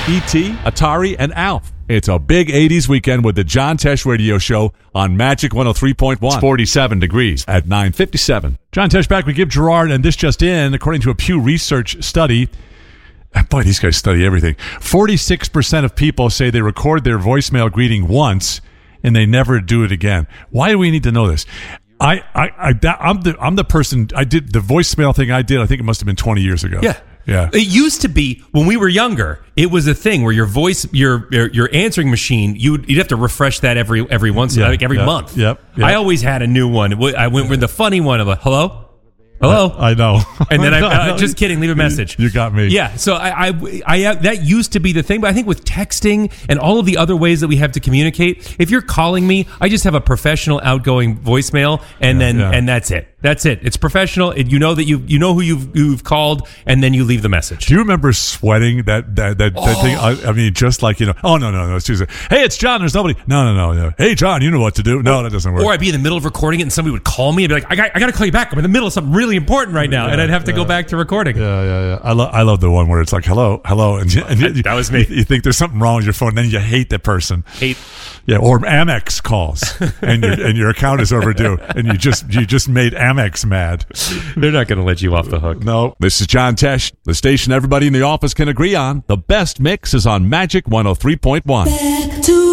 E.T., Atari, and Alf. It's a big 80s weekend with the John Tesh Radio Show on Magic 103.1. It's 47 degrees at 9:57. John Tesh back. We give Gerard, and this just in, according to a Pew Research study. Boy, these guys study everything. 46% of people say they record their voicemail greeting once and they never do it again. Why do we need to know this? I'm the person. I did the voicemail thing. I think it must have been 20 years ago. Yeah. It used to be when we were younger. It was a thing where your voice, your answering machine, you'd have to refresh that every once, like every month. Yep. I always had a new one. I went with the funny one of like, hello. I know. And then just kidding, leave a message. You got me. Yeah. So I that used to be the thing, but I think with texting and all of the other ways that we have to communicate, if you're calling me, I just have a professional outgoing voicemail, and and that's it. That's it. It's professional. You know that you know who you've called, and then you leave the message. Do you remember sweating that thing? I mean, just like, oh, no. It's Tuesday. Hey, it's John. There's nobody. No. Hey, John, you know what to do. No, that doesn't work. Or I'd be in the middle of recording it, and somebody would call me and be like, I got to call you back. I'm in the middle of something really important right now, and I'd have to go back to recording. Yeah. I love the one where it's like, hello, and that was me. You think there's something wrong with your phone, and then you hate the person. Yeah, or Amex calls, and your account is overdue, and you just made Amex mad. They're not going to let you off the hook. No. This is John Tesh, the station everybody in the office can agree on. The best mix is on Magic 103.1.